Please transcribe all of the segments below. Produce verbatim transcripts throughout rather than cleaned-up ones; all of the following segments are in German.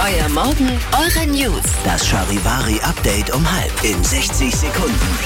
Euer Morgen, eure News. Das Charivari-Update um halb in sechzig Sekunden.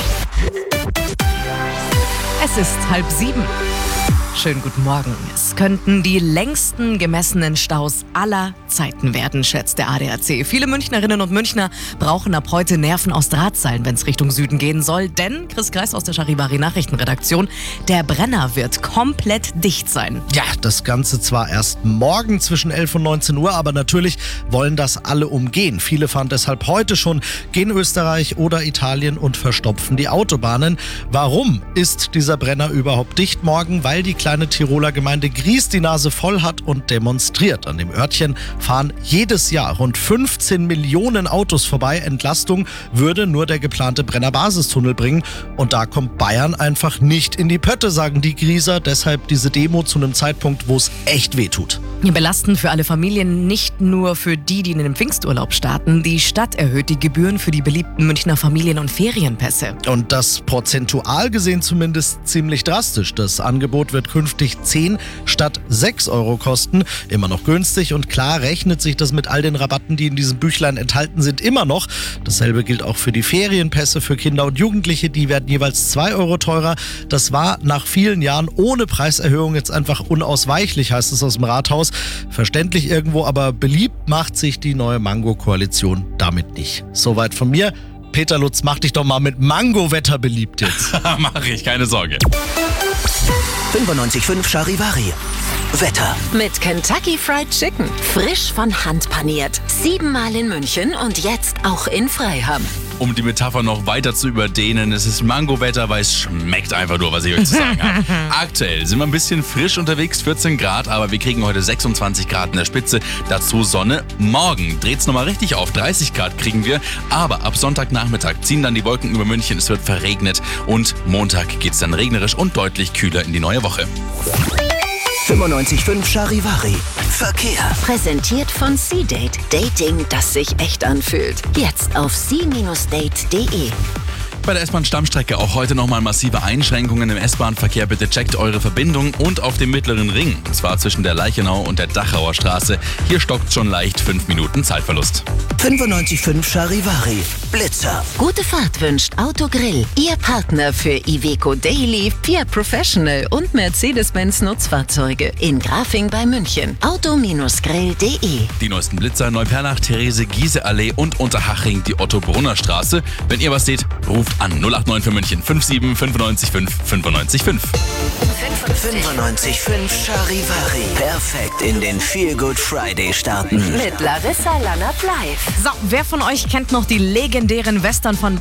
Es ist halb sieben. Schönen guten Morgen. Es könnten die längsten gemessenen Staus aller Zeiten werden, schätzt der A D A C. Viele Münchnerinnen und Münchner brauchen ab heute Nerven aus Drahtseilen, wenn es Richtung Süden gehen soll. Denn, Chris Kreis aus der Charivari Nachrichtenredaktion, der Brenner wird komplett dicht sein. Ja, das Ganze zwar erst morgen zwischen elf und neunzehn Uhr, aber natürlich wollen das alle umgehen. Viele fahren deshalb heute schon gen Österreich oder Italien und verstopfen die Autobahnen. Warum ist dieser Brenner überhaupt dicht morgen? Weil die kleine Tiroler Gemeinde Gries die Nase voll hat und demonstriert. An dem Örtchen fahren jedes Jahr rund fünfzehn Millionen Autos vorbei. Entlastung würde nur der geplante Brenner-Basistunnel bringen. Und da kommt Bayern einfach nicht in die Pötte, sagen die Grieser. Deshalb diese Demo zu einem Zeitpunkt, wo es echt wehtut. Belastend für alle Familien, nicht nur für die, die in den Pfingsturlaub starten. Die Stadt erhöht die Gebühren für die beliebten Münchner Familien- und Ferienpässe. Und das prozentual gesehen zumindest ziemlich drastisch. Das Angebot wird künftig zehn statt sechs Euro kosten. Immer noch günstig und klar rechnet sich das mit all den Rabatten, die in diesem Büchlein enthalten sind, immer noch. Dasselbe gilt auch für die Ferienpässe für Kinder und Jugendliche. Die werden jeweils zwei Euro teurer. Das war nach vielen Jahren ohne Preiserhöhung jetzt einfach unausweichlich, heißt es aus dem Rathaus. Verständlich irgendwo, aber beliebt macht sich die neue Mango-Koalition damit nicht. Soweit von mir. Peter Lutz, mach dich doch mal mit Mango-Wetter beliebt jetzt. Mach ich, keine Sorge. fünfundneunzig Komma fünf Charivari. Wetter. Mit Kentucky Fried Chicken. Frisch von Hand paniert. Siebenmal in München und jetzt auch in Freiham. Um die Metapher noch weiter zu überdehnen, es ist Mango-Wetter, weil es schmeckt einfach nur, was ich euch zu sagen habe. Aktuell sind wir ein bisschen frisch unterwegs, vierzehn Grad, aber wir kriegen heute sechsundzwanzig Grad in der Spitze. Dazu Sonne. Morgen dreht es nochmal richtig auf, dreißig Grad kriegen wir. Aber ab Sonntagnachmittag ziehen dann die Wolken über München, es wird verregnet. Und Montag geht es dann regnerisch und deutlich kühler in die neue Woche. fünfundneunzig Komma fünf Charivari. Verkehr. Präsentiert von C-Date. Dating, das sich echt anfühlt. Jetzt auf c Bindestrich date punkt de. Bei der S-Bahn-Stammstrecke auch heute nochmal massive Einschränkungen im S-Bahn-Verkehr. Bitte checkt eure Verbindung und auf dem mittleren Ring. Und zwar zwischen der Leichenau und der Dachauer Straße. Hier stockt schon leicht fünf Minuten Zeitverlust. fünfundneunzig Komma fünf Charivari. Blitzer. Gute Fahrt wünscht Autogrill. Ihr Partner für Iveco Daily, Fiat Professional und Mercedes-Benz Nutzfahrzeuge. In Grafing bei München. auto grill punkt de. Die neuesten Blitzer Neuperlach, Therese-Giese-Allee und Unterhaching die Otto-Brunner-Straße. Wenn ihr was seht, ruft an null acht neun für München fünf sieben fünf neun fünf fünf neun fünf. fünfundneunzig Komma fünf Charivari. Perfekt in den Feel Good Friday starten. Mit Larissa Lannert live. So, wer von euch kennt noch die legendären Western von